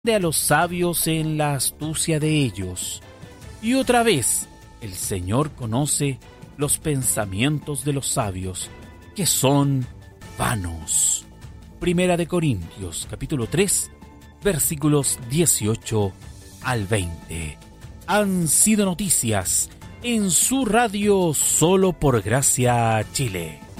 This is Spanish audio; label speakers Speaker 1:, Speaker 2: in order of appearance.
Speaker 1: a los sabios en la astucia de ellos. Y otra vez, el Señor conoce los pensamientos de los sabios, que son vanos. Primera de Corintios, capítulo 3, versículos 18 al 20. Han sido noticias en su radio Solo por Gracia Chile.